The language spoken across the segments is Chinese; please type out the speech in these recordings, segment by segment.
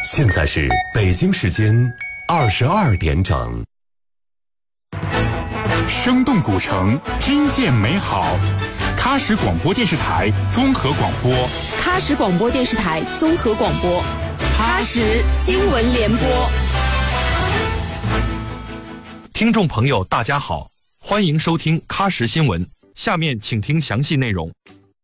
现在是北京时间22点整。 生动古城，听见美好。喀什广播电视台综合广播， 喀什广播电视台综合广播，喀什新闻联播。 听众朋友，大家好，欢迎收听喀什新闻。下面请听详细内容。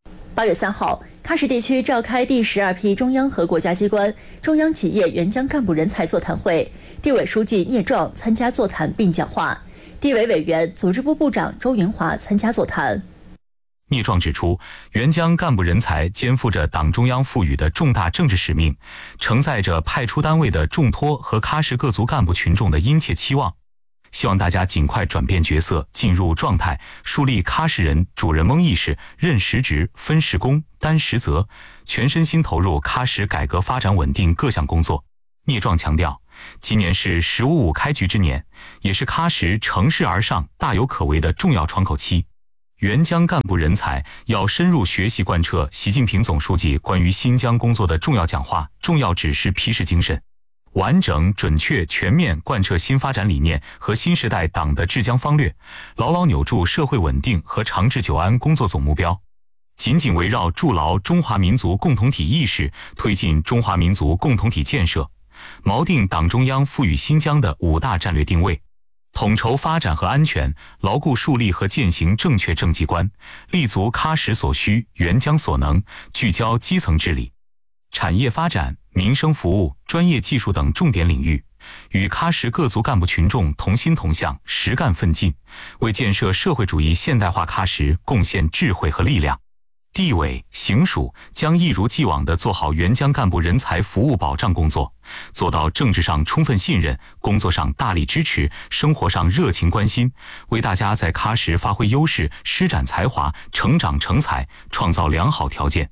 8月3号，喀什地区召开第12批中央和国家机关、中央企业援疆干部人才座谈会，地委书记聂壮参加座谈并讲话，地委委员、组织部部长周云华参加座谈。 聂壮指出，援疆干部人才肩负着党中央赋予的重大政治使命，承载着派出单位的重托和喀什各族干部群众的殷切期望。希望大家尽快转变角色，进入状态，树立喀什人主人翁意识，任实职、分实工、担实责，全身心投入喀什改革发展稳定各项工作。聂壮强调，今年是“15+5”开局之年，也是喀什乘势而上、大有可为的重要窗口期。援疆干部人才要深入学习贯彻习近平总书记关于新疆工作的重要讲话、重要指示批示精神，完整、准确、全面贯彻新发展理念和新时代党的治疆方略，牢牢扭住社会稳定和长治久安工作总目标，紧紧围绕筑牢中华民族共同体意识，推进中华民族共同体建设，锚定党中央赋予新疆的5大战略定位，统筹发展和安全，牢固树立和践行正确政绩观，立足喀什所需、援疆所能，聚焦基层治理、产业发展、民生服务、专业技术等重点领域，与喀什各族干部群众同心同向，实干奋进，为建设社会主义现代化喀什贡献智慧和力量。地委、行署将一如既往地做好援疆干部人才服务保障工作，做到政治上充分信任，工作上大力支持，生活上热情关心，为大家在喀什发挥优势、施展才华、成长成才创造良好条件。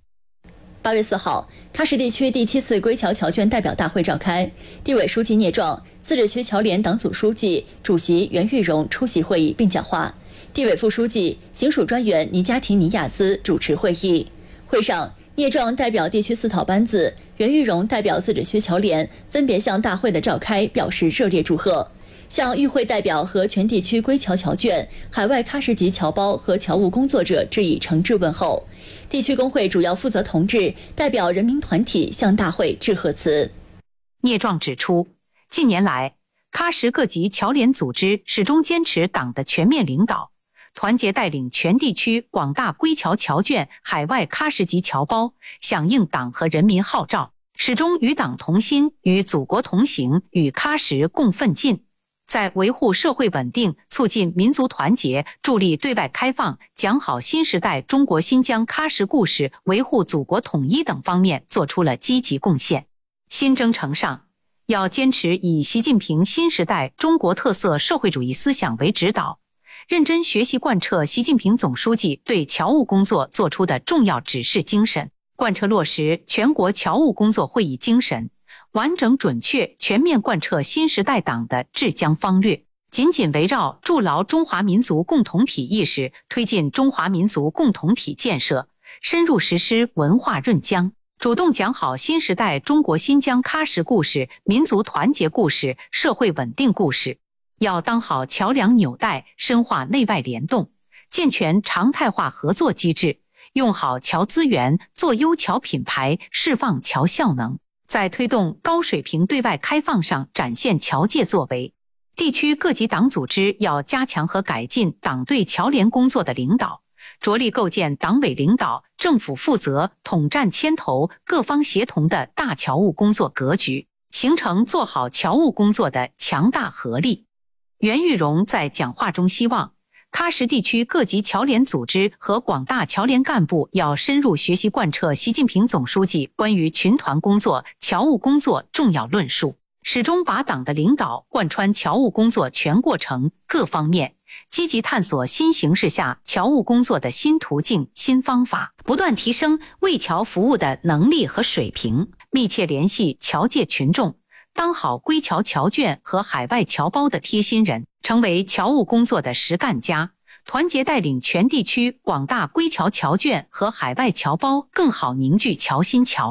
8月4号，喀什地区第7次归侨侨眷代表大会召开，地委书记聂壮、自治区侨联党组书记、主席袁玉荣出席会议并讲话。地委副书记、行署专员尼加提尼亚兹主持会议。会上，聂壮代表地区4套班子，袁玉荣代表自治区侨联，分别向大会的召开表示热烈祝贺，向与会代表和全地区归侨侨眷、海外喀什籍侨胞和侨务工作者致以诚挚问候。地区工会主要负责同志代表人民团体向大会致贺词。 聂壮指出，近年来，喀什各级侨联组织始终坚持党的全面领导，团结带领全地区广大归侨侨眷、海外喀什籍侨胞，响应党和人民号召，始终与党同心，与祖国同行，与喀什共奋进。在维护社会稳定、促进民族团结、助力对外开放、讲好新时代中国新疆喀什故事、维护祖国统一等方面做出了积极贡献。新征程上，要坚持以习近平新时代中国特色社会主义思想为指导，认真学习贯彻习近平总书记对侨务工作作出的重要指示精神，贯彻落实全国侨务工作会议精神，完整准确全面贯彻新时代党的治疆方略，紧紧围绕筑牢中华民族共同体意识，推进中华民族共同体建设，深入实施文化润疆，主动讲好新时代中国新疆喀什故事、民族团结故事、社会稳定故事。要当好桥梁纽带，深化内外联动，健全常态化合作机制，用好侨资源，做优侨品牌，释放侨效能，在推动高水平对外开放上展现侨界作为。地区各级党组织要加强和改进党对侨联工作的领导，着力构建党委领导、政府负责、统战牵头、各方协同的大侨务工作格局，形成做好侨务工作的强大合力。袁玉荣在讲话中希望，喀什地区各级侨联组织和广大侨联干部要深入学习贯彻习近平总书记关于群团工作、侨务工作重要论述，始终把党的领导贯穿侨务工作全过程各方面，积极探索新形势下侨务工作的新途径、新方法，不断提升为侨服务的能力和水平，密切联系侨界群众，当好归侨侨眷和海外侨胞的贴心人，成为侨务工作的实干家，团结带领全地区广大归侨侨眷和海外侨胞更好凝聚侨心侨力，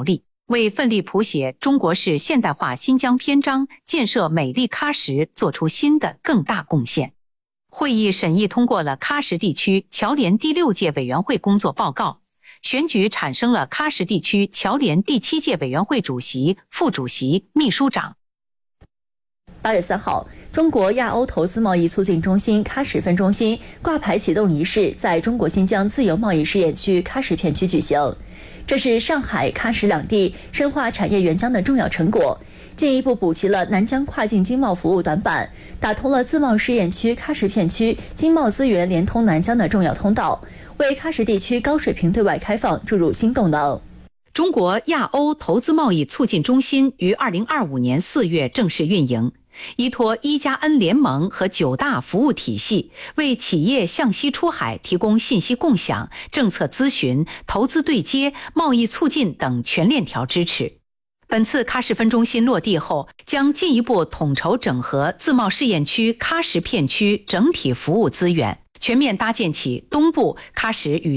为奋力谱写中国式现代化新疆篇章，建设美丽喀什做出新的更大贡献。会议审议通过了喀什地区侨联第6届委员会工作报告，选举产生了喀什地区侨联第7届委员会主席、副主席、秘书长。 8月3号，中国亚欧投资贸易促进中心喀什分中心挂牌启动仪式在中国新疆自由贸易试验区喀什片区举行。这是上海、喀什两地深化产业援疆的重要成果，进一步补齐了南疆跨境经贸服务短板，打通了自贸试验区喀什片区经贸资源连通南疆的重要通道，为喀什地区高水平对外开放注入新动能。 中国亚欧投资贸易促进中心于2025年4月正式运营，依托1+N 联盟和9大服务体系，为企业向西出海提供信息共享、政策咨询、投资对接、贸易促进等全链条支持。本次喀什分中心落地后，将进一步统筹整合自贸试验区喀什片区整体服务资源，全面搭建起东部喀什与